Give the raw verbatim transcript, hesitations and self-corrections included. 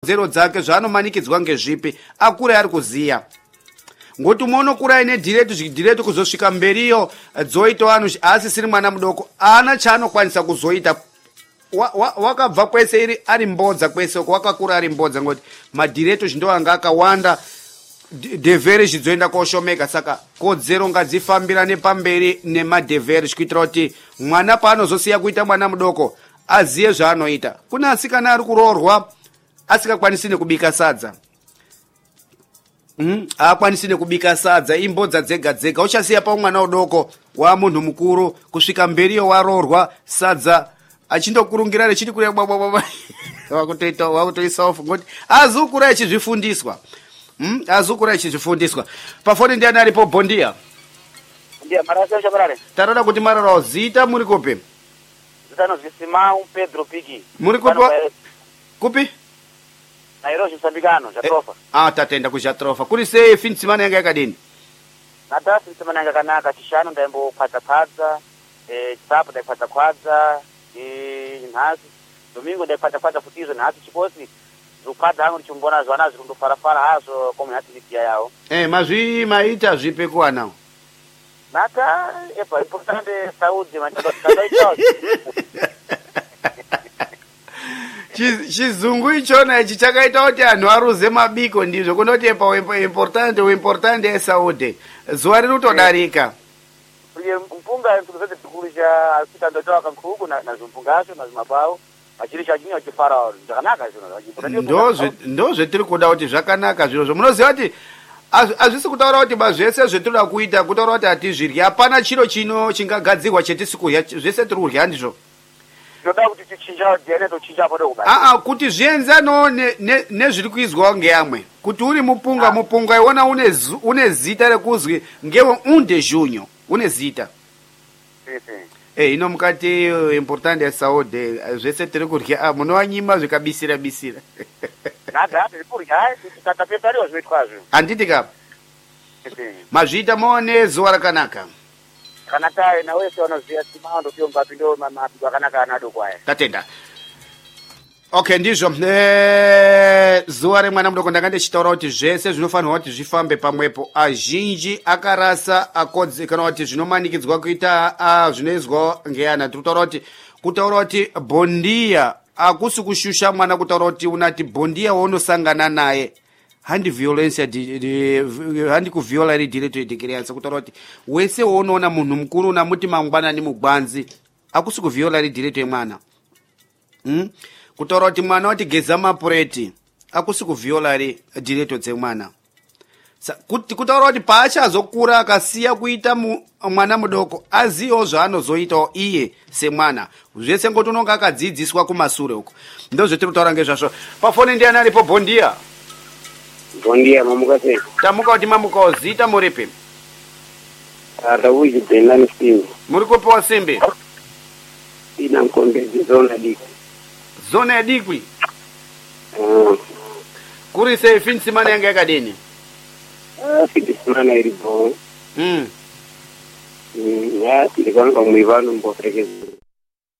zero dzake zvaanomanikidzwa ngezvipi akure ari kuziya ngoti umonokura aine dhiretu zvidhiretu kuzosvika mberiyo dzoita vanhu asisiri mwana mudoko ana chaanokwanisa kuzoita wakabva wa, wa kwese iri ari mbodza kwese uko wakakura ari mbodza ngoti madhiretu zvindo anga akawanda dhevheri zvizoenda koshomeka saka kodzero ngadzifambirane pamberi nemadhevheri zvikuitira kuti mwana paanozosiya kuita mwana mudoko aziye zvaanoita. Kuna asikana ari kuroorwa asikakwanisi nekubika sadza Mm, akwanisi nekubika sadza imbodza dzega dzega uchasiya pa mwana udoko wa munhu mukuru kusvika mberiyo waroorwa sadza achindokurungira rechiti kure baba baba wakutoita wakutoisa off ngoti azukura echizvifundiswa mm azukura echizvifundiswa pafoni ndiani aripo bondia ndia marasa chaparare taroda kuti mararo zita muri kope zitano zvisimau Pedro Piki muri kope kupi Nairobi Sambikano Jatrofa. Eh, ah tatenda ku Jatrofa. Kuri se fin semana yanga yakadini. Nata fin semana yanga kanaka chishano ndembo pata padza, eh sapo da pata kwadza, eh nhasi. Domingo da pata pata futizo nhasi chiposi. Zukadza hangu chimbona zwana zvirundo fara fara hazo komu hati likia yao. Eh mazvi maita zvipe kwa nao. Nata epa importante saúde machado kadaita. Chizungu ichona ichi chakaita kuti anhu aruze mabiko ndizvo kunoti pa importante importante esaudi zuwa rinotodarika uye mpunga tukuzete tukulisha asitandota kankuku na nazumpungaso nazimabao achiri chachinyo chifara zvakanaka zvino ndozve ndozve tiri kuda kuti zvakanaka zviro zvomunoziva kuti azvisi kutaura kuti bazvese zvetinoda kuita kutaura kuti atizvirya hapana chiro chino chingagadzirwa chetisi kurya zvese tiri kurya ndizvo ndoda kuti tichinja dene tochinja pano kubaya ah ah kuti zvienzano nezviri kuizwa ngeamwe kuti uri mupunga mupunga iona une une zita rekuzwi ngewe unde junyo une zita eh ino mukati importante ya saúde zvese tiri kurya munowanyima zvikabisira bisira nada tiri kurya tatapetariwa zvitwazvo anditi ka mazvita mone zuwa rakanaka kana tae na wewe unoziya simando pio ngapindo mamapigo akanaka anado kwaye tatenda okay ndizvo eh zuwa remwana mudoko ndakande chitaura kuti zvese zvinofanirwa kuti zvifambe pamwepo azhinji akarasa akodze kana kuti zvinomanikidzwa kuita a zvinoizwa ngeana tutaura kuti kutaura kuti bondia akusi kushusha mwana kutaura kuti unati bondia waunosangana naye handi violence handi kuviola ri direto edikiriansa kutaura kuti wese waunoona munhu mukuru namuti mangwana ni mugwanzi akusi kuviola ri direto yemwana mm? kutaura kuti mwana wati geza mapureti akusi kuviola ri direto dzemwana kuti kutaura kuti paachazokura akasiya kuita mwana mudoko aziyo zvaanozoitawo iye semwana zvese ngoti unonga akadzidziswa kumasure uko ndozvo tiri kutaura ngezvazvo pafoni ndiani aripo bondia bondia mamuka sei tamuka kuti mamuka zita muripi ata uji benani simbi muri kupiwa simbi ina mkombezi zona dikwi zona ya dikwi mm. kuri sei fin simana yanga yakadini ah fin simana iripo mm mm ya tilikwanga mwivano mbofrekezi